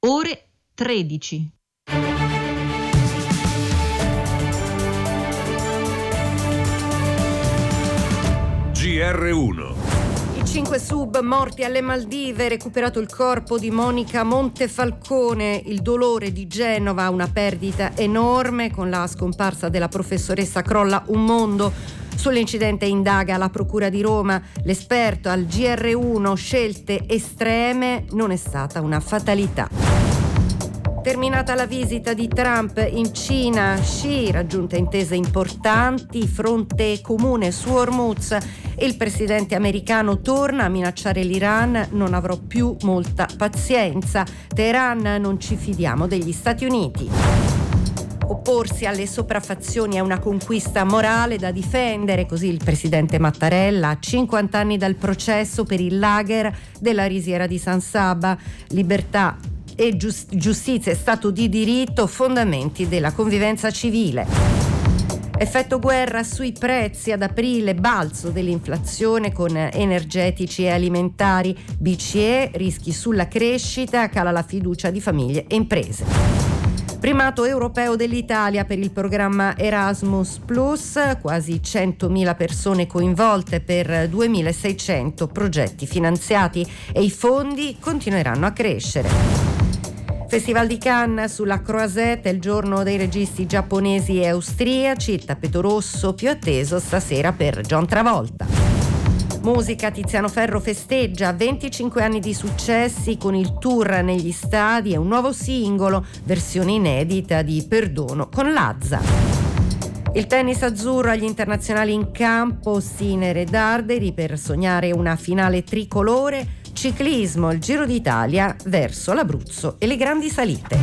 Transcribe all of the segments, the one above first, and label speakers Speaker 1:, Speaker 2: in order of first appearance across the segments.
Speaker 1: ore 13.
Speaker 2: GR1.
Speaker 3: 5 sub morti alle Maldive, recuperato il corpo di Monica Montefalcone, il dolore di Genova, una perdita enorme, con la scomparsa della professoressa crolla un mondo. Sull'incidente indaga la Procura di Roma, l'esperto al GR1, scelte estreme, non è stata una fatalità. Terminata la visita di Trump in Cina, Xi raggiunte intese importanti, fronte comune su Hormuz. Il presidente americano torna a minacciare l'Iran, non avrò più molta pazienza. Teheran, non ci fidiamo degli Stati Uniti. Opporsi alle sopraffazioni è una conquista morale da difendere, così il presidente Mattarella, a 50 anni dal processo per il lager della risiera di San Sabba. Libertà e giustizia e stato di diritto, fondamenti della convivenza civile. Effetto guerra sui prezzi ad aprile, balzo dell'inflazione con energetici e alimentari. BCE, rischi sulla crescita, cala la fiducia di famiglie e imprese. Primato europeo dell'Italia per il programma Erasmus+, quasi 100.000 persone coinvolte per 2.600 progetti finanziati e i fondi continueranno a crescere. Festival di Cannes, sulla Croisette, il giorno dei registi giapponesi e austriaci, il tappeto rosso più atteso stasera per John Travolta. Musica, Tiziano Ferro festeggia 25 anni di successi con il tour negli stadi e un nuovo singolo, versione inedita di Perdono con Lazza. Il tennis azzurro agli internazionali in campo, Sinner e Darderi per sognare una finale tricolore. Ciclismo, il Giro d'Italia verso l'Abruzzo e le grandi salite.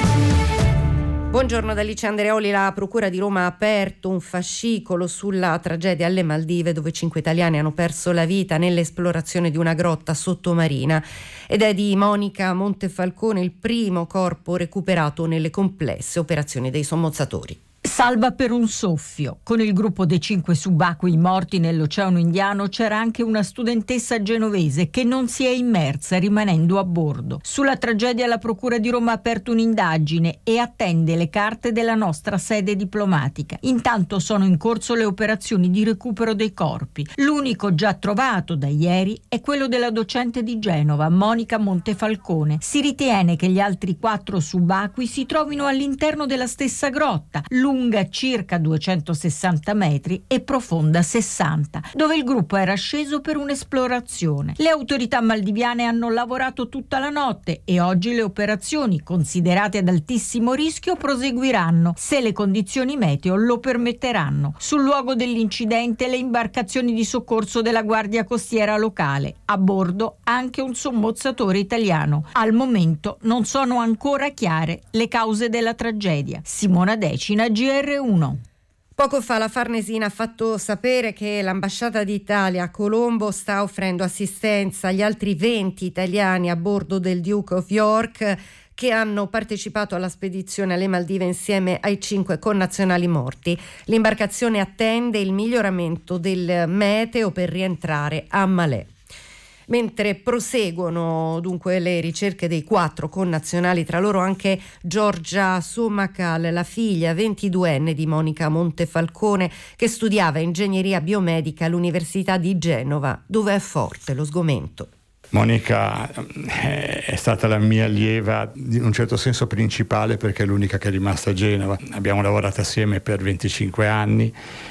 Speaker 3: Buongiorno da Alice Andreoli. La Procura di Roma ha aperto un fascicolo sulla tragedia alle Maldive, dove 5 italiani hanno perso la vita nell'esplorazione di una grotta sottomarina, ed è di Monica Montefalcone il primo corpo recuperato nelle complesse operazioni dei sommozzatori.
Speaker 4: Salva per un soffio. Con il gruppo dei 5 subacquei morti nell'Oceano Indiano c'era anche una studentessa genovese che non si è immersa rimanendo a bordo. Sulla tragedia la Procura di Roma ha aperto un'indagine e attende le carte della nostra sede diplomatica. Intanto sono in corso le operazioni di recupero dei corpi. L'unico già trovato da ieri è quello della docente di Genova, Monica Montefalcone. Si ritiene che gli altri 4 subacquei si trovino all'interno della stessa grotta, lunga circa 260 metri e profonda 60, dove il gruppo era sceso per un'esplorazione. Le autorità maldiviane hanno lavorato tutta la notte e oggi le operazioni, considerate ad altissimo rischio, proseguiranno se le condizioni meteo lo permetteranno. Sul luogo dell'incidente le imbarcazioni di soccorso della Guardia Costiera locale, a bordo anche un sommozzatore italiano. Al momento non sono ancora chiare le cause della tragedia. Simona Decina, GR1.
Speaker 3: Poco fa la Farnesina ha fatto sapere che l'ambasciata d'Italia a Colombo sta offrendo assistenza agli altri 20 italiani a bordo del Duke of York che hanno partecipato alla spedizione alle Maldive insieme ai 5 connazionali morti. L'imbarcazione attende il miglioramento del meteo per rientrare a Malé. Mentre proseguono dunque le ricerche dei 4 connazionali, tra loro anche Giorgia Somacal, la figlia 22enne di Monica Montefalcone, che studiava ingegneria biomedica all'Università di Genova, dove è forte lo sgomento.
Speaker 5: Monica è stata la mia allieva in un certo senso principale, perché è l'unica che è rimasta a Genova. Abbiamo lavorato assieme per 25 anni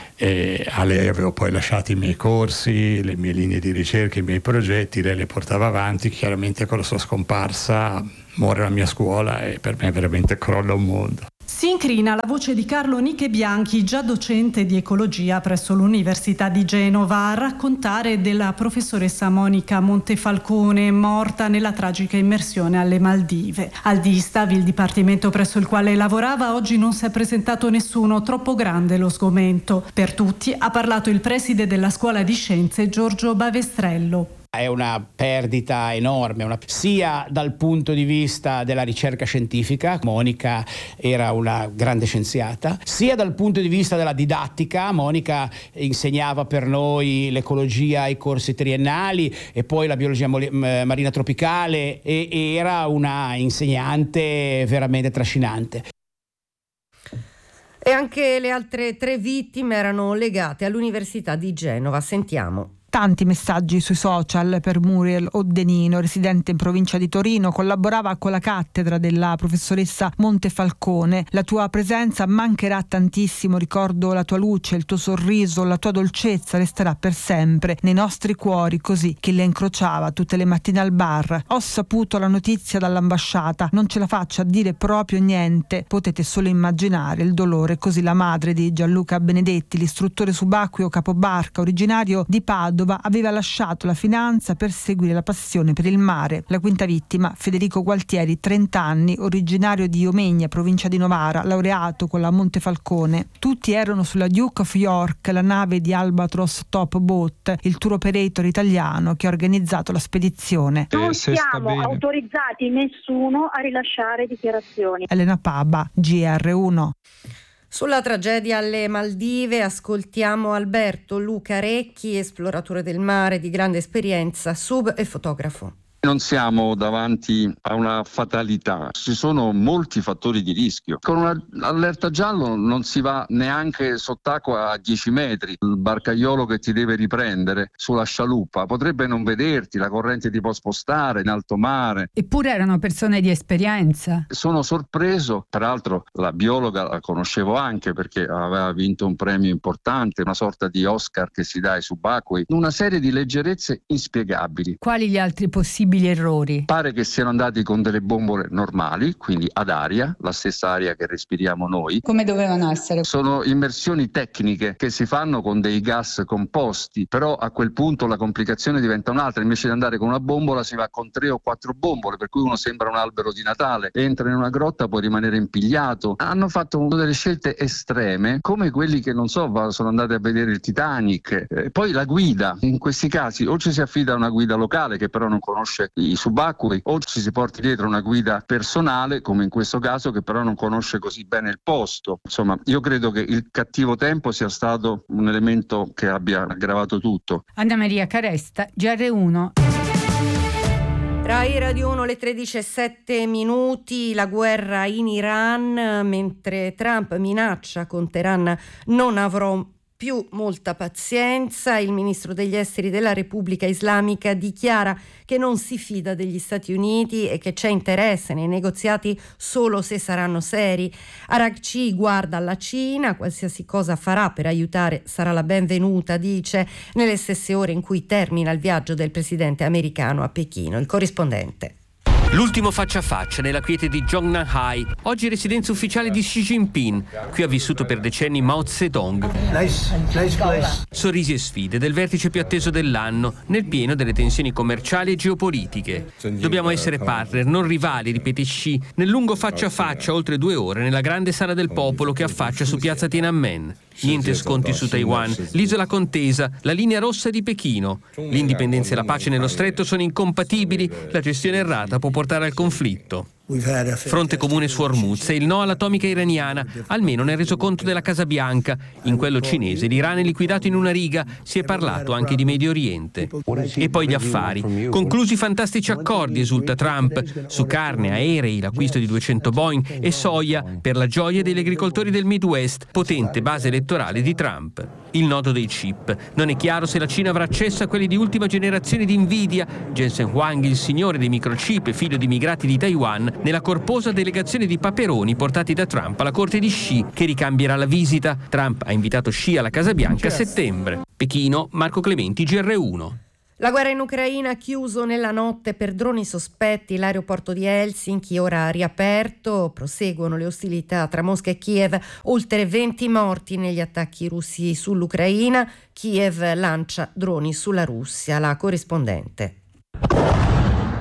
Speaker 5: e a lei avevo poi lasciato i miei corsi, le mie linee di ricerca, i miei progetti, lei le portava avanti. Chiaramente con la sua scomparsa muore la mia scuola e per me veramente crolla un mondo.
Speaker 6: Si incrina la voce di Carlo Nichebianchi, già docente di ecologia presso l'Università di Genova, a raccontare della professoressa Monica Montefalcone, morta nella tragica immersione alle Maldive. Al DISTAV, il dipartimento presso il quale lavorava, oggi non si è presentato nessuno, troppo grande lo sgomento. Per tutti ha parlato il preside della Scuola di Scienze Giorgio Bavestrello.
Speaker 2: È una perdita enorme, sia dal punto di vista della ricerca scientifica, Monica era una grande scienziata, sia dal punto di vista della didattica. Monica insegnava per noi l'ecologia ai corsi triennali e poi la biologia marina tropicale e era una insegnante veramente trascinante.
Speaker 3: E anche le altre 3 vittime erano legate all'Università di Genova. Sentiamo.
Speaker 7: Tanti messaggi sui social per Muriel Oddenino, residente in provincia di Torino, collaborava con la cattedra della professoressa Montefalcone. La tua presenza mancherà tantissimo, ricordo la tua luce, il tuo sorriso, la tua dolcezza resterà per sempre nei nostri cuori, così chi le incrociava tutte le mattine al bar. Ho saputo la notizia dall'ambasciata, non ce la faccio a dire proprio niente, potete solo immaginare il dolore. Così la madre di Gianluca Benedetti, l'istruttore subacqueo capobarca originario di Padova, aveva lasciato la finanza per seguire la passione per il mare. La quinta vittima, Federico Gualtieri, 30 anni, originario di Omegna, provincia di Novara, laureato con la Montefalcone. Tutti erano sulla Duke of York, la nave di Albatros Top Boat, il tour operator italiano che ha organizzato la spedizione.
Speaker 8: Non siamo autorizzati nessuno a rilasciare dichiarazioni.
Speaker 7: Elena Paba, GR1.
Speaker 3: Sulla tragedia alle Maldive ascoltiamo Alberto Lucarecchi, esploratore del mare di grande esperienza, sub e fotografo.
Speaker 9: Non siamo davanti a una fatalità, ci sono molti fattori di rischio. Con un'allerta giallo non si va neanche sott'acqua a 10 metri. Il barcaiolo che ti deve riprendere sulla scialuppa potrebbe non vederti, la corrente ti può spostare in alto mare.
Speaker 10: Eppure erano persone di esperienza.
Speaker 9: Sono sorpreso, peraltro la biologa la conoscevo anche perché aveva vinto un premio importante, una sorta di Oscar che si dà ai subacquei, una serie di leggerezze inspiegabili.
Speaker 10: Quali gli altri possibili errori?
Speaker 9: Pare che siano andati con delle bombole normali, quindi ad aria, la stessa aria che respiriamo noi.
Speaker 10: Come dovevano essere?
Speaker 9: Sono immersioni tecniche che si fanno con dei gas composti, però a quel punto la complicazione diventa un'altra. Invece di andare con una bombola si va con 3 o 4 bombole, per cui uno sembra un albero di Natale, entra in una grotta, può rimanere impigliato. Hanno fatto delle scelte estreme, come quelli che non so, sono andati a vedere il Titanic. Poi la guida, in questi casi o ci si affida a una guida locale che però non conosce i subacquei, o ci si porta dietro una guida personale, come in questo caso, che però non conosce così bene il posto. Insomma, io credo che il cattivo tempo sia stato un elemento che abbia aggravato tutto.
Speaker 10: Anna Maria Caresta, GR1.
Speaker 3: Rai Radio 1, le 13:07, la guerra in Iran, mentre Trump minaccia con Teheran non avrò più molta pazienza. Il ministro degli esteri della Repubblica Islamica dichiara che non si fida degli Stati Uniti e che c'è interesse nei negoziati solo se saranno seri. Araghchi guarda alla Cina, qualsiasi cosa farà per aiutare sarà la benvenuta, dice, nelle stesse ore in cui termina il viaggio del presidente americano a Pechino. Il corrispondente.
Speaker 11: L'ultimo faccia a faccia nella quiete di Zhongnanhai, oggi residenza ufficiale di Xi Jinping. Qui ha vissuto per decenni Mao Zedong. Sorrisi e sfide del vertice più atteso dell'anno, nel pieno delle tensioni commerciali e geopolitiche. Dobbiamo essere partner, non rivali, ripete Xi, nel lungo faccia a faccia oltre 2 ore nella grande sala del popolo che affaccia su piazza Tiananmen. Niente sconti su Taiwan, l'isola contesa, la linea rossa di Pechino. L'indipendenza e la pace nello stretto sono incompatibili, la gestione errata può portare al conflitto. Fronte comune su Hormuz e il no all'atomica iraniana, almeno nel resoconto della Casa Bianca. In quello cinese l'Iran è liquidato in una riga, si è parlato anche di Medio Oriente. E poi gli affari. Conclusi fantastici accordi, esulta Trump, su carne, aerei, l'acquisto di 200 Boeing e soia per la gioia degli agricoltori del Midwest, potente base elettorale di Trump. Il nodo dei chip. Non è chiaro se la Cina avrà accesso a quelli di ultima generazione di Nvidia. Jensen Huang, il signore dei microchip e figlio di immigrati di Taiwan, nella corposa delegazione di paperoni portati da Trump alla corte di Xi, che ricambierà la visita. Trump ha invitato Xi alla Casa Bianca a settembre. Pechino, Marco Clementi, GR1.
Speaker 3: La guerra in Ucraina ha chiuso nella notte per droni sospetti l'aeroporto di Helsinki, ora riaperto. Proseguono le ostilità tra Mosca e Kiev, oltre 20 morti negli attacchi russi sull'Ucraina. Kiev lancia droni sulla Russia. La corrispondente.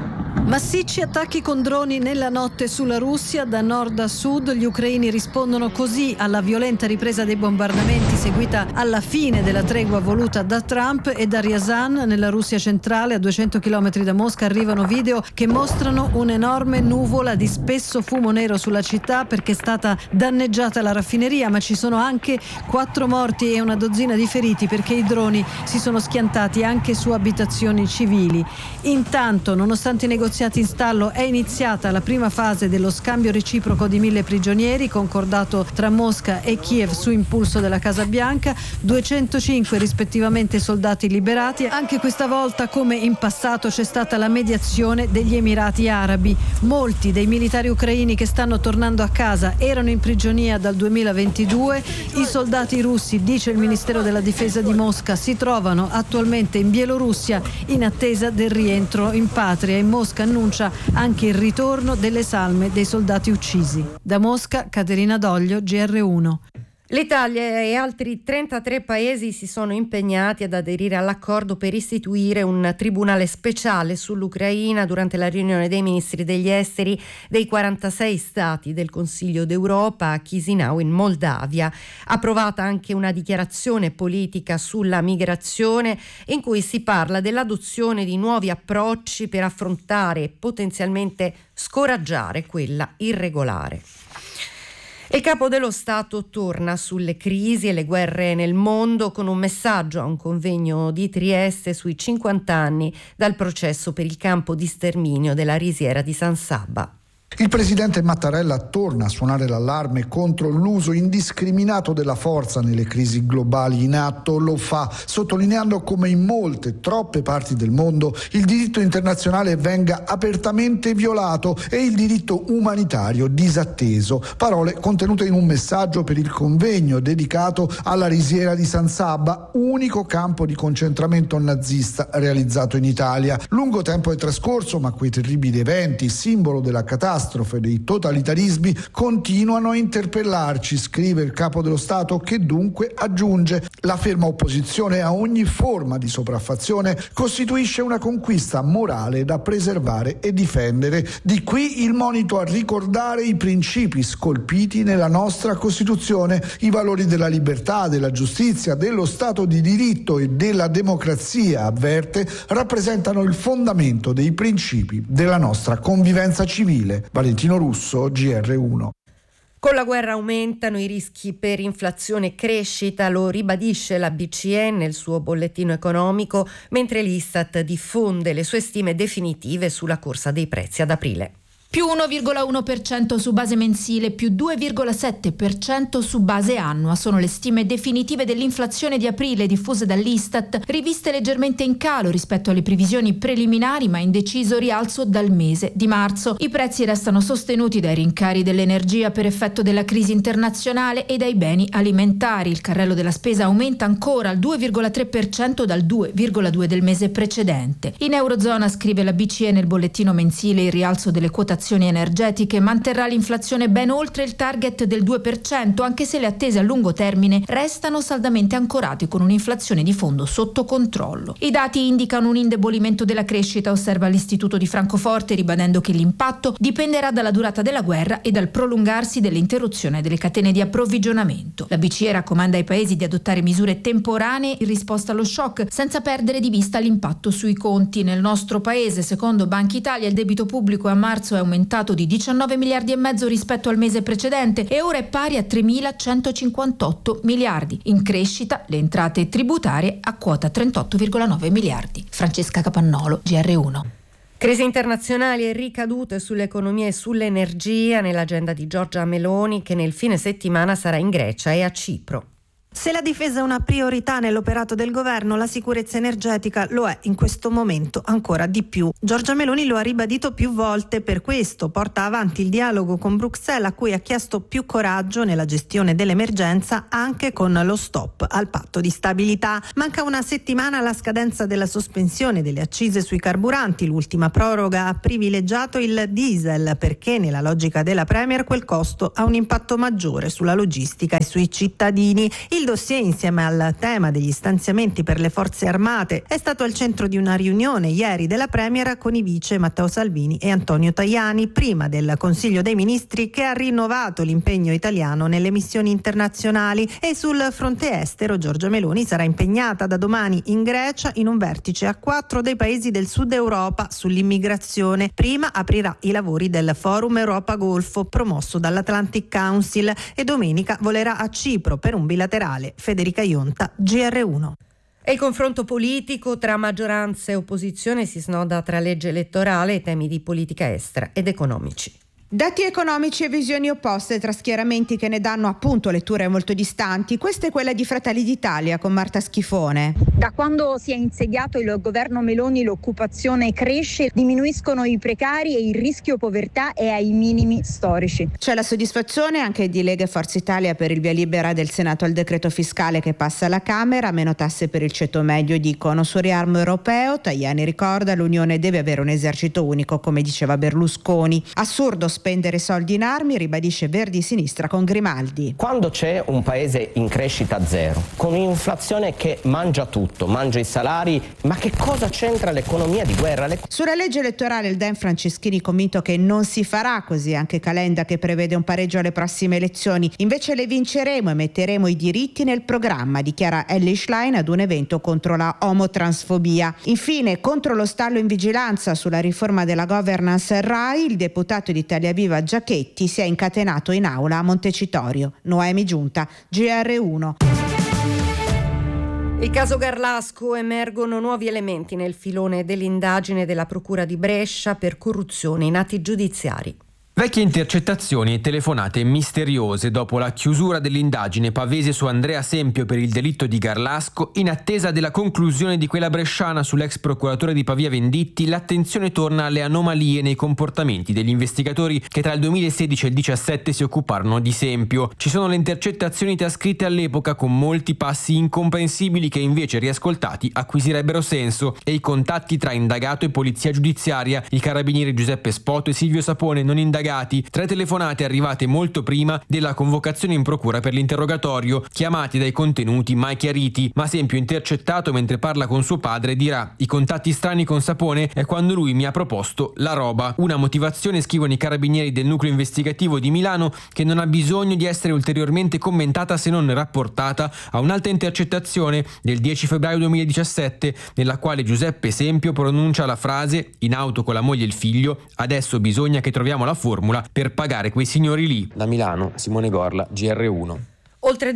Speaker 12: Massicci attacchi con droni nella notte sulla Russia, da nord a sud. Gli ucraini rispondono così alla violenta ripresa dei bombardamenti seguita alla fine della tregua voluta da Trump. E da Ryazan, nella Russia centrale, a 200 km da Mosca, arrivano video che mostrano un'enorme nuvola di spesso fumo nero sulla città perché è stata danneggiata la raffineria, ma ci sono anche 4 morti e una dozzina di feriti perché i droni si sono schiantati anche su abitazioni civili. Intanto, nonostante i negoziati in stallo, è iniziata la prima fase dello scambio reciproco di 1000 prigionieri concordato tra Mosca e Kiev su impulso della Casa Bianca. 205 rispettivamente soldati liberati. Anche questa volta, come in passato, c'è stata la mediazione degli Emirati Arabi. Molti dei militari ucraini che stanno tornando a casa erano in prigionia dal 2022. I soldati russi, dice il Ministero della Difesa di Mosca, si trovano attualmente in Bielorussia in attesa del rientro in patria. In Mosca annuncia anche il ritorno delle salme dei soldati uccisi. Da Mosca, Caterina Doglio, GR1.
Speaker 3: L'Italia e altri 33 paesi si sono impegnati ad aderire all'accordo per istituire un tribunale speciale sull'Ucraina durante la riunione dei ministri degli esteri dei 46 stati del Consiglio d'Europa a Chisinau in Moldavia. Approvata anche una dichiarazione politica sulla migrazione in cui si parla dell'adozione di nuovi approcci per affrontare e potenzialmente scoraggiare quella irregolare. Il capo dello Stato torna sulle crisi e le guerre nel mondo con un messaggio a un convegno di Trieste sui 50 anni dal processo per il campo di sterminio della risiera di San Sabba.
Speaker 13: Il presidente Mattarella torna a suonare l'allarme contro l'uso indiscriminato della forza nelle crisi globali in atto. Lo fa sottolineando come in molte, troppe parti del mondo il diritto internazionale venga apertamente violato e il diritto umanitario disatteso. Parole contenute in un messaggio per il convegno dedicato alla risiera di San Sabba, unico campo di concentramento nazista realizzato in Italia. Lungo tempo è trascorso, ma quei terribili eventi, simbolo della catastrofe, dei totalitarismi, continuano a interpellarci, scrive il capo dello Stato, che dunque aggiunge: la ferma opposizione a ogni forma di sopraffazione costituisce una conquista morale da preservare e difendere. Di qui il monito a ricordare i principi scolpiti nella nostra Costituzione, i valori della libertà, della giustizia, dello Stato di diritto e della democrazia, avverte, rappresentano il fondamento dei principi della nostra convivenza civile. Valentino Russo, GR1.
Speaker 3: Con la guerra aumentano i rischi per inflazione e crescita, lo ribadisce la BCE nel suo bollettino economico, mentre l'Istat diffonde le sue stime definitive sulla corsa dei prezzi ad aprile.
Speaker 14: Più 1,1% su base mensile, più 2,7% su base annua sono le stime definitive dell'inflazione di aprile diffuse dall'Istat, riviste leggermente in calo rispetto alle previsioni preliminari, ma in deciso rialzo dal mese di marzo. I prezzi restano sostenuti dai rincari dell'energia per effetto della crisi internazionale e dai beni alimentari. Il carrello della spesa aumenta ancora al 2,3% dal 2,2% del mese precedente. In Eurozona, scrive la BCE nel bollettino mensile, il rialzo delle quotazioni energetiche manterrà l'inflazione ben oltre il target del 2%, anche se le attese a lungo termine restano saldamente ancorate con un'inflazione di fondo sotto controllo. I dati indicano un indebolimento della crescita, osserva l'Istituto di Francoforte, ribadendo che l'impatto dipenderà dalla durata della guerra e dal prolungarsi dell'interruzione delle catene di approvvigionamento. La BCE raccomanda ai paesi di adottare misure temporanee in risposta allo shock, senza perdere di vista l'impatto sui conti. Nel nostro paese, secondo Banca Italia, il debito pubblico a marzo è aumentato di 19 miliardi e mezzo rispetto al mese precedente e ora è pari a 3.158 miliardi. In crescita le entrate tributarie a quota 38,9 miliardi. Francesca Capannolo, GR1.
Speaker 3: Crisi internazionali e ricadute sull'economia e sull'energia nell'agenda di Giorgia Meloni, che nel fine settimana sarà in Grecia e a Cipro.
Speaker 15: Se la difesa è una priorità nell'operato del governo, la sicurezza energetica lo è in questo momento ancora di più. Giorgia Meloni lo ha ribadito più volte, per questo porta avanti il dialogo con Bruxelles, a cui ha chiesto più coraggio nella gestione dell'emergenza, anche con lo stop al patto di stabilità. Manca una settimana alla scadenza della sospensione delle accise sui carburanti. L'ultima proroga ha privilegiato il diesel perché, nella logica della Premier, quel costo ha un impatto maggiore sulla logistica e sui cittadini. Il Il dossier, insieme al tema degli stanziamenti per le forze armate, è stato al centro di una riunione ieri della Premier con i vice Matteo Salvini e Antonio Tajani, prima del Consiglio dei Ministri, che ha rinnovato l'impegno italiano nelle missioni internazionali. E sul fronte estero Giorgia Meloni sarà impegnata da domani in Grecia in un vertice a 4 dei paesi del sud Europa sull'immigrazione. Prima aprirà i lavori del Forum Europa Golfo promosso dall'Atlantic Council e domenica volerà a Cipro per un bilaterale. Federica Ionta, GR1.
Speaker 3: E il confronto politico tra maggioranza e opposizione si snoda tra legge elettorale e temi di politica estera ed economici.
Speaker 16: Dati economici e visioni opposte tra schieramenti che ne danno appunto letture molto distanti. Questa è quella di Fratelli d'Italia con Marta Schifone.
Speaker 17: Da quando si è insediato il governo Meloni l'occupazione cresce, diminuiscono i precari e il rischio povertà è ai minimi storici.
Speaker 16: C'è la soddisfazione anche di Lega e Forza Italia per il via libera del Senato al decreto fiscale che passa alla Camera, meno tasse per il ceto medio, dicono. Sul riarmo europeo Tajani ricorda l'Unione deve avere un esercito unico, come diceva Berlusconi. Assurdo spendere soldi in armi, ribadisce Verdi Sinistra con Grimaldi.
Speaker 18: Quando c'è un paese in crescita zero, con un'inflazione che mangia tutto, mangia i salari, ma che cosa c'entra l'economia di guerra?
Speaker 16: Sulla legge elettorale il Dem Franceschini convinto che non si farà così, anche Calenda che prevede un pareggio alle prossime elezioni. Invece le vinceremo e metteremo i diritti nel programma, dichiara Elly Schlein ad un evento contro la omotransfobia. Infine, contro lo stallo in vigilanza sulla riforma della governance RAI, il deputato di Italia Viva Giachetti si è incatenato in aula a Montecitorio. Noemi Giunta, GR1.
Speaker 3: Il caso Garlasco, emergono nuovi elementi nel filone dell'indagine della Procura di Brescia per corruzione in atti giudiziari.
Speaker 11: Vecchie intercettazioni e telefonate misteriose dopo la chiusura dell'indagine pavese su Andrea Sempio per il delitto di Garlasco. In attesa della conclusione di quella bresciana sull'ex procuratore di Pavia Venditti, l'attenzione torna alle anomalie nei comportamenti degli investigatori che tra il 2016 e il 2017 si occuparono di Sempio. Ci sono le intercettazioni trascritte all'epoca con molti passi incomprensibili che invece riascoltati acquisirebbero senso, e i contatti tra indagato e polizia giudiziaria, i carabinieri Giuseppe Spoto e Silvio Sapone non indagati, 3 telefonate arrivate molto prima della convocazione in procura per l'interrogatorio, chiamati dai contenuti mai chiariti. Ma Sempio, intercettato mentre parla con suo padre, dirà: i contatti strani con Sapone è quando lui mi ha proposto la roba. Una motivazione, scrivono i carabinieri del nucleo investigativo di Milano, che non ha bisogno di essere ulteriormente commentata se non rapportata a un'altra intercettazione del 10 febbraio 2017 nella quale Giuseppe Sempio pronuncia la frase in auto con la moglie e il figlio: adesso bisogna che troviamo la formula per pagare quei signori lì.
Speaker 19: Da Milano, Simone Gorla, GR1.
Speaker 3: Oltre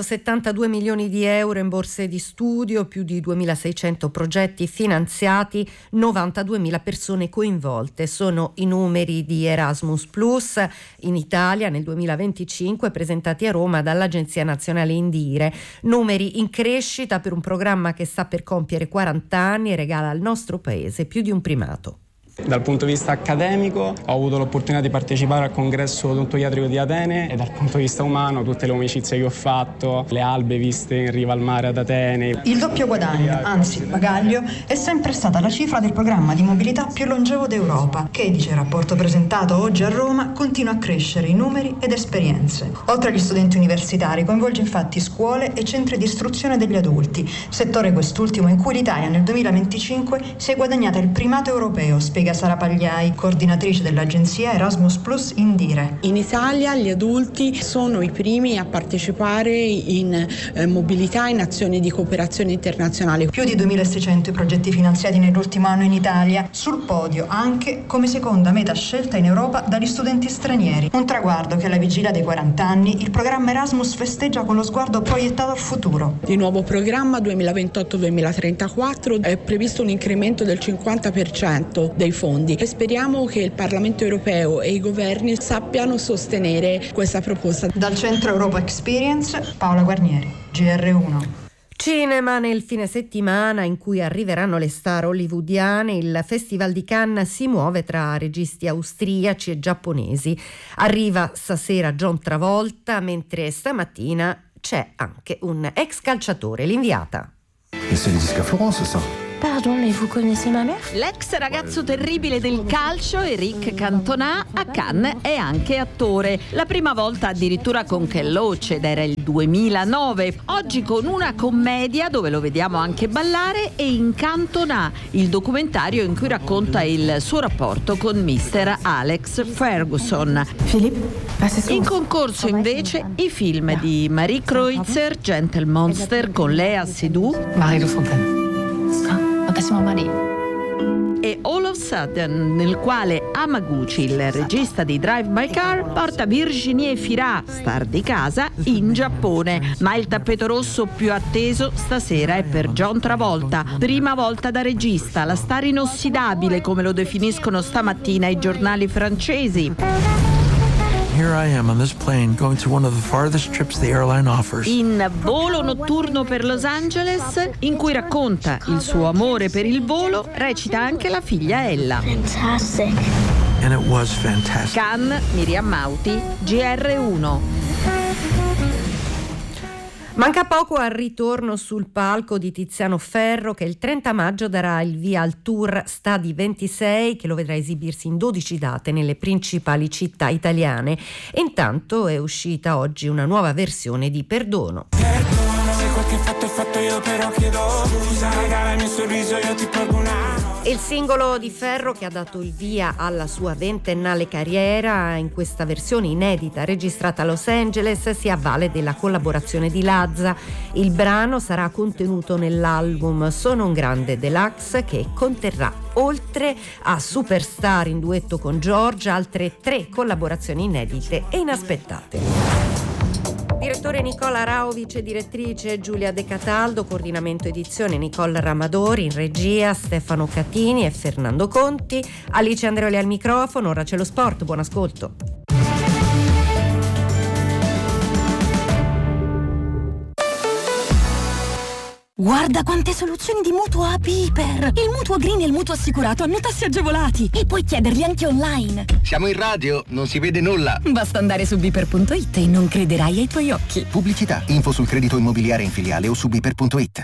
Speaker 3: 272 milioni di euro in borse di studio, più di 2.600 progetti finanziati, 92.000 persone coinvolte. Sono i numeri di Erasmus Plus in Italia nel 2025 presentati a Roma dall'Agenzia Nazionale Indire. Numeri in crescita per un programma che sta per compiere 40 anni e regala al nostro paese più di un primato.
Speaker 20: Dal punto di vista accademico ho avuto l'opportunità di partecipare al congresso odontoiatrico di Atene, e dal punto di vista umano tutte le amicizie che ho fatto, le albe viste in riva al mare ad Atene.
Speaker 21: Il doppio guadagno, anzi bagaglio, è sempre stata la cifra del programma di mobilità più longevo d'Europa, che, dice il rapporto presentato oggi a Roma, continua a crescere in numeri ed esperienze. Oltre agli studenti universitari coinvolge infatti scuole e centri di istruzione degli adulti, settore quest'ultimo in cui l'Italia nel 2025 si è guadagnata il primato europeo, spiega Sara Pagliai, coordinatrice dell'agenzia Erasmus Plus Indire.
Speaker 22: In Italia gli adulti sono i primi a partecipare in mobilità in azioni di cooperazione internazionale.
Speaker 21: Più di 2.600 i progetti finanziati nell'ultimo anno in Italia, sul podio anche come seconda meta scelta in Europa dagli studenti stranieri. Un traguardo che alla vigilia dei 40 anni il programma Erasmus festeggia con lo sguardo proiettato al futuro.
Speaker 22: Il nuovo programma 2028-2034 è previsto un incremento del 50% dei fondi e speriamo che il Parlamento europeo e i governi sappiano sostenere questa proposta.
Speaker 21: Dal Centro Europa Experience, Paola Guarnieri, GR1.
Speaker 3: Cinema nel fine settimana in cui arriveranno le star hollywoodiane. Il Festival di Cannes si muove tra registi austriaci e giapponesi. Arriva stasera John Travolta, mentre stamattina c'è anche un ex calciatore, l'inviata.
Speaker 23: Et c'est les disques à Florence, ça.
Speaker 1: Pardon, mais vous connaissez ma mère?
Speaker 4: L'ex ragazzo terribile del calcio, Eric Cantona, a Cannes è anche attore. La prima volta addirittura con Che Loach ed era il 2009. Oggi con una commedia dove lo vediamo anche ballare e in Cantona, il documentario in cui racconta il suo rapporto con Mr. Alex Ferguson. In concorso invece i film di Marie Kreutzer, Gentle Monster con Léa Seydoux,
Speaker 1: Marie de Fontaine. Passiamo a Marie.
Speaker 4: E All of Sudden, nel quale Hamaguchi, il regista di Drive My Car, porta Virginie Fira, star di casa, in Giappone. Ma il tappeto rosso più atteso stasera è per John Travolta. Prima volta da regista, la star inossidabile, come lo definiscono stamattina i giornali francesi.
Speaker 23: Here I am on this plane going to one of the farthest trips the airline offers.
Speaker 4: In Volo notturno per Los Angeles, in cui racconta il suo amore per il volo, recita anche la figlia Ella.
Speaker 1: Fantastic.
Speaker 23: And it was fantastic.
Speaker 4: Cannes, Miriam Mauti, GR1.
Speaker 3: Manca poco al ritorno sul palco di Tiziano Ferro, che il 30 maggio darà il via al tour Stadi 26, che lo vedrà esibirsi in 12 date nelle principali città italiane. E intanto è uscita oggi una nuova versione di Perdono.
Speaker 24: Se quel che fatto è fatto, io però chiedo scusa, regala il mio sorriso, io ti porgo una.
Speaker 3: Il singolo di Ferro che ha dato il via alla sua 20ennale carriera, in questa versione inedita registrata a Los Angeles, si avvale della collaborazione di Lazza. Il brano sarà contenuto nell'album Sono un grande deluxe, che conterrà, oltre a Superstar in duetto con Giorgia, altre 3 collaborazioni inedite e inaspettate. Direttore Nicola Raovic, direttrice Giulia De Cataldo, coordinamento edizione Nicole Ramadori, in regia Stefano Catini e Fernando Conti, Alice Andreoli al microfono. Ora c'è lo sport, buon ascolto.
Speaker 25: Guarda quante soluzioni di mutuo a Piper! Il mutuo green e il mutuo assicurato hanno tassi agevolati e puoi chiederli anche online.
Speaker 26: Siamo in radio, non si vede nulla.
Speaker 25: Basta andare su Biper.it e non crederai ai tuoi occhi.
Speaker 26: Pubblicità, info sul credito immobiliare in filiale o su Biper.it.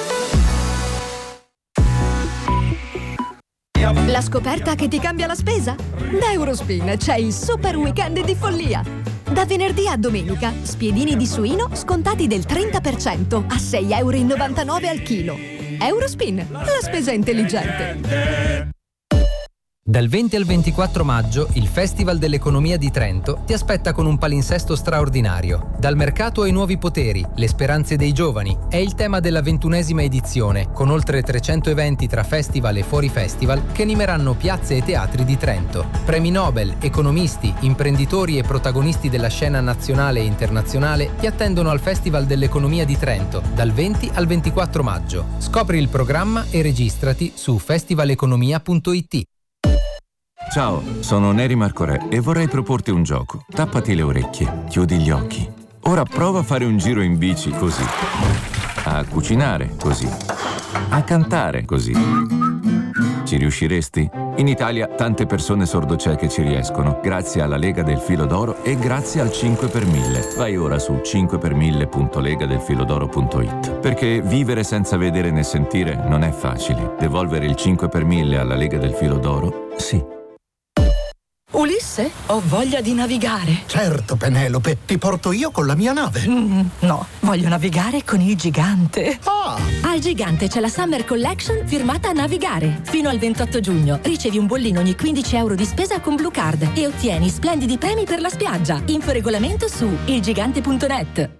Speaker 25: La scoperta che ti cambia la spesa? Da Eurospin c'è il super weekend di follia. Da venerdì a domenica, spiedini di suino scontati del 30% a €6,99 al chilo. Eurospin, la spesa intelligente.
Speaker 27: Dal 20 al 24 maggio il Festival dell'Economia di Trento ti aspetta con un palinsesto straordinario. Dal mercato ai nuovi poteri, le speranze dei giovani è il tema della 21ª edizione, con oltre 300 eventi tra festival e fuori festival che animeranno piazze e teatri di Trento. Premi Nobel, economisti, imprenditori e protagonisti della scena nazionale e internazionale ti attendono al Festival dell'Economia di Trento dal 20 al 24 maggio. Scopri il programma e registrati su festivaleconomia.it.
Speaker 28: Ciao, sono Neri Marcorè e vorrei proporti un gioco. Tappati le orecchie, chiudi gli occhi. Ora prova a fare un giro in bici così, a cucinare così, a cantare così. Ci riusciresti? In Italia tante persone sordocieche ci riescono, grazie alla Lega del Filo d'Oro e grazie al 5 per 1000. Vai ora su 5per1000.legadelfilodoro.it. Perché vivere senza vedere né sentire non è facile. Devolvere il 5 per 1000 alla Lega del Filo d'Oro? Sì.
Speaker 25: Ulisse, ho voglia di navigare.
Speaker 29: Certo, Penelope, ti porto io con la mia nave.
Speaker 25: No, voglio navigare con il Gigante. Al Gigante c'è la Summer Collection firmata a Navigare. Fino al 28 giugno ricevi un bollino ogni €15 di spesa con Blue Card e ottieni splendidi premi per la spiaggia. Info regolamento su ilgigante.net.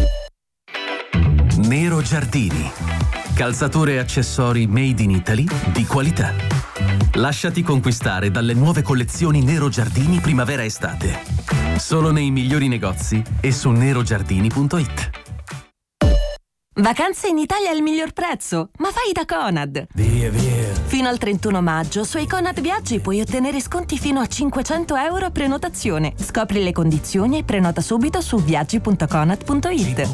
Speaker 30: Nero Giardini. Calzature e accessori made in Italy di qualità. Lasciati conquistare dalle nuove collezioni Nero Giardini primavera-estate. Solo nei migliori negozi e su nerogiardini.it.
Speaker 25: Vacanze in Italia al miglior prezzo, ma fai da Conad.
Speaker 30: Via, via.
Speaker 25: Fino al 31 maggio su Conad Viaggi puoi ottenere sconti fino a €500 a prenotazione. Scopri le condizioni e prenota subito su viaggi.conad.it.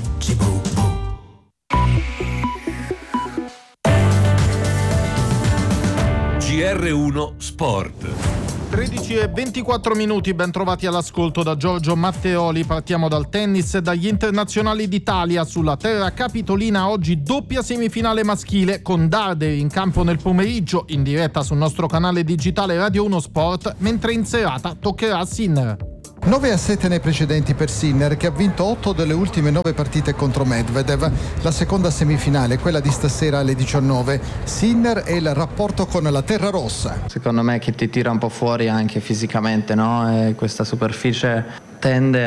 Speaker 31: GR1 Sport.
Speaker 2: 13:24, ben trovati all'ascolto da Giorgio Matteoli. Partiamo dal tennis e dagli internazionali d'Italia. Sulla terra capitolina oggi doppia semifinale maschile con Darderi in campo nel pomeriggio, in diretta sul nostro canale digitale Radio 1 Sport, mentre in serata toccherà a Sinner.
Speaker 5: 9-7 nei precedenti per Sinner, che ha vinto 8 delle ultime 9 partite contro Medvedev. La seconda semifinale, quella di stasera alle 19. Sinner e il rapporto con la terra rossa.
Speaker 6: Secondo me che ti tira un po' fuori anche fisicamente, no? E questa superficie tende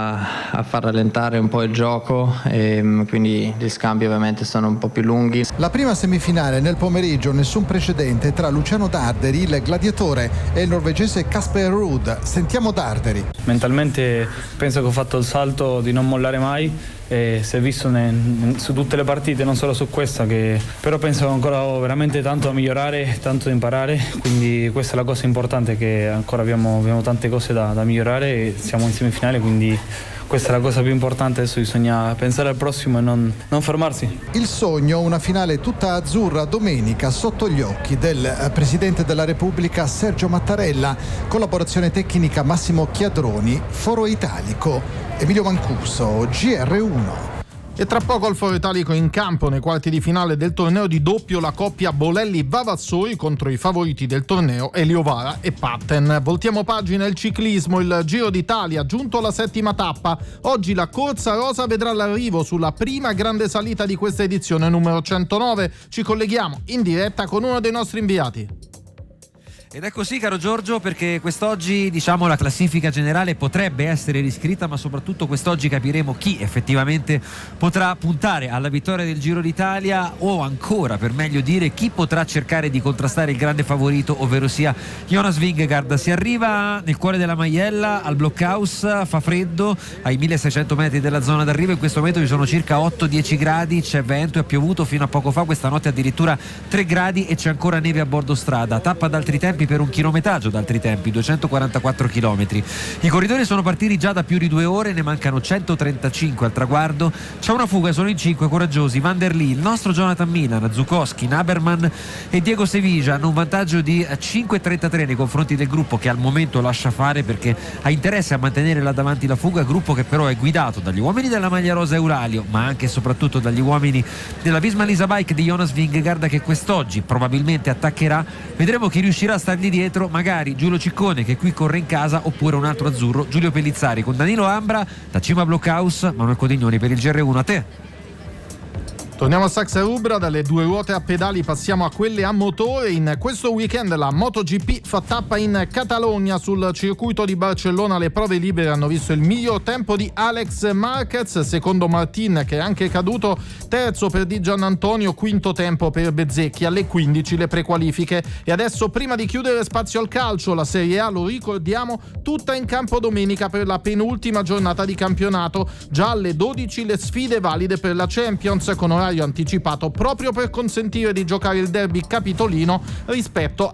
Speaker 6: a far rallentare un po' il gioco e quindi gli scambi ovviamente sono un po' più lunghi.
Speaker 5: La prima semifinale nel pomeriggio, nessun precedente tra Luciano Darderi, il gladiatore, e il norvegese Casper Ruud. Sentiamo Darderi.
Speaker 7: Mentalmente penso che ho fatto il salto di non mollare mai e si è visto su tutte le partite, non solo su questa, però penso che ancora ho veramente tanto da migliorare, tanto da imparare, quindi questa è la cosa importante, che ancora abbiamo tante cose da migliorare e siamo in semifinale, quindi questa è la cosa più importante. Adesso bisogna pensare al prossimo e non fermarsi.
Speaker 5: Il sogno, una finale tutta azzurra domenica sotto gli occhi del Presidente della Repubblica Sergio Mattarella, collaborazione tecnica Massimo Chiadroni, foro italico Emilio Mancuso, GR1.
Speaker 2: E tra poco al Foro Italico in campo nei quarti di finale del torneo di doppio la coppia Bolelli-Vavassori contro i favoriti del torneo Eliovara e Patten. Voltiamo pagina il ciclismo, il Giro d'Italia giunto alla 7ª tappa. Oggi la corsa rosa vedrà l'arrivo sulla prima grande salita di questa edizione numero 109. Ci colleghiamo in diretta con uno dei nostri inviati.
Speaker 8: Ed è così, caro Giorgio, perché quest'oggi la classifica generale potrebbe essere riscritta, ma soprattutto quest'oggi capiremo chi effettivamente potrà puntare alla vittoria del Giro d'Italia, o ancora, per meglio dire, chi potrà cercare di contrastare il grande favorito, ovvero sia Jonas Vingegaard. Si arriva nel cuore della Maiella, al Blockhaus, fa freddo, ai 1600 metri della zona d'arrivo. In questo momento ci sono circa 8-10 gradi, c'è vento, è piovuto fino a poco fa, questa notte addirittura 3 gradi e c'è ancora neve a bordo strada. Tappa ad altri tempi per un chilometraggio d'altri tempi, 244 chilometri. I corridori sono partiti già da più di 2 ore, ne mancano 135 al traguardo. C'è una fuga, sono in 5 coraggiosi: Van der Lee, il nostro Jonathan Milan, Zukowski, Naberman e Diego Sevilla. Hanno un vantaggio di 5,33 nei confronti del gruppo, che al momento lascia fare perché ha interesse a mantenere là davanti la fuga, gruppo che però è guidato dagli uomini della maglia rosa Euralio, ma anche e soprattutto dagli uomini della Visma Lease Bike di Jonas Vingegaard, che quest'oggi probabilmente attaccherà. Vedremo chi riuscirà a stargli dietro, magari Giulio Ciccone, che qui corre in casa, oppure un altro azzurro, Giulio Pellizzari. Con Danilo Ambra da Cima Blockhaus, Manuel Codignoni per il GR1. A te.
Speaker 2: Torniamo a Saxa Rubra, dalle 2 ruote a pedali passiamo a quelle a motore. In questo weekend la MotoGP fa tappa in Catalogna. Sul circuito di Barcellona le prove libere hanno visto il miglior tempo di Alex Marquez, secondo Martin che è anche caduto, terzo per Di Giannantonio, quinto tempo per Bezzecchi. Alle 15 le prequalifiche. E adesso, prima di chiudere spazio al calcio, la Serie A, lo ricordiamo, tutta in campo domenica per la penultima giornata di campionato. Già alle 12 le sfide valide per la Champions, con orario anticipato proprio per consentire di giocare il derby capitolino rispetto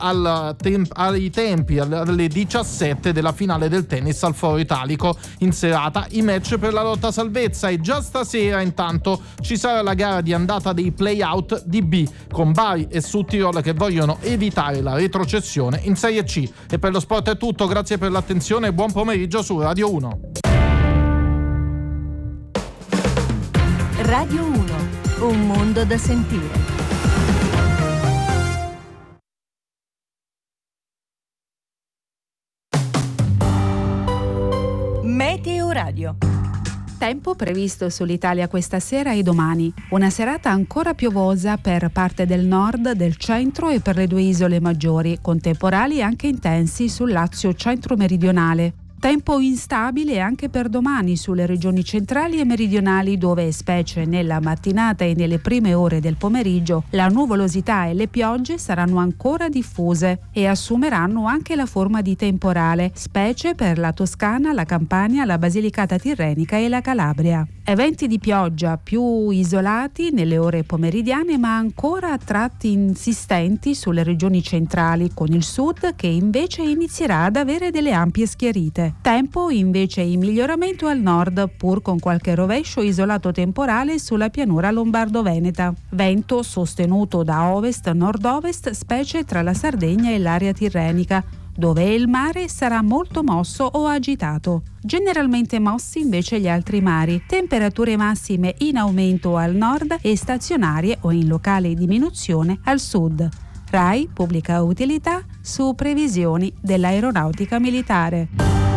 Speaker 2: ai tempi alle 17 della finale del tennis al Foro Italico. In serata i match per la lotta salvezza, e già stasera intanto ci sarà la gara di andata dei play-out di B, con Bari e Südtirol che vogliono evitare la retrocessione in Serie C. E per lo sport è tutto, grazie per l'attenzione e buon pomeriggio su Radio 1.
Speaker 25: Radio 1, un mondo da sentire. Meteo Radio.
Speaker 9: Tempo previsto sull'Italia questa sera e domani. Una serata ancora piovosa per parte del nord, del centro e per le 2 isole maggiori, con temporali anche intensi sul Lazio centro-meridionale. Tempo instabile anche per domani sulle regioni centrali e meridionali, dove, specie nella mattinata e nelle prime ore del pomeriggio, la nuvolosità e le piogge saranno ancora diffuse e assumeranno anche la forma di temporale, specie per la Toscana, la Campania, la Basilicata Tirrenica e la Calabria. Eventi di pioggia più isolati nelle ore pomeridiane, ma ancora a tratti insistenti sulle regioni centrali, con il sud che invece inizierà ad avere delle ampie schiarite. Tempo invece in miglioramento al nord, pur con qualche rovescio isolato temporale sulla pianura lombardo-veneta. Vento sostenuto da ovest-nord-ovest, specie tra la Sardegna e l'area tirrenica. dove il mare sarà molto mosso o agitato. Generalmente mossi invece gli altri mari, temperature massime in aumento al nord e stazionarie o in locale diminuzione al sud. RAI Pubblica Utilità su previsioni dell'aeronautica militare.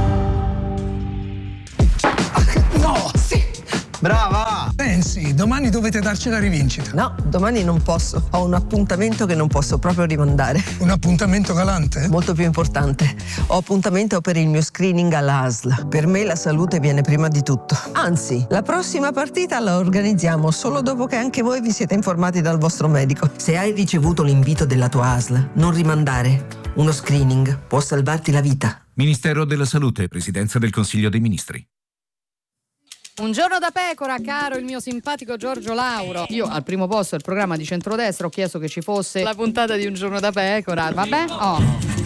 Speaker 10: No, sì! Brava! Pensi, domani dovete darci la rivincita.
Speaker 11: No, domani non posso. Ho un appuntamento che non posso proprio rimandare.
Speaker 10: Un appuntamento galante?
Speaker 11: Molto più importante. Ho appuntamento per il mio screening all'ASL. Per me la salute viene prima di tutto. Anzi, la prossima partita la organizziamo solo dopo che anche voi vi siete informati dal vostro medico. Se hai ricevuto l'invito della tua ASL, non rimandare. Uno screening può salvarti la vita.
Speaker 12: Ministero della Salute, Presidenza del Consiglio dei Ministri.
Speaker 13: Un giorno da pecora, caro il mio simpatico Giorgio Lauro. Io al primo posto del programma di centrodestra ho chiesto che ci fosse la puntata di Un giorno da pecora. Vabbè? Oh.